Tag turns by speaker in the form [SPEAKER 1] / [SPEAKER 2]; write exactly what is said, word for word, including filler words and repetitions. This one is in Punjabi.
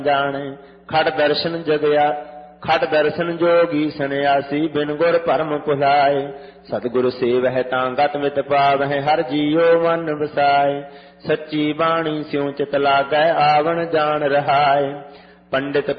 [SPEAKER 1] ਜਾਣੇ। ਖੜ ਦਰਸ਼ਨ ਜਗਿਆ ਖੜ ਦਰਸ਼ਨ ਜੋਗੀ ਸੰਨਿਆਸੀ, ਬਿਨ ਗੁਰ ਭਰਮ ਭੁਲਾਏ। ਸਤਿਗੁਰ ਸੇਵਹਿ ਤਾਂ ਗਤ ਮਿਤ ਪਾਵਹਿ, ਹਰ ਜੀਉ ਮਨ ਵਸਾਏ। ਸੱਚੀ ਬਾਣੀ ਸਿਉ ਚਿਤ ਲਾਗੈ, ਆਵਣ ਜਾਣ ਰਹਾਏ। ਪੰਡਿਤ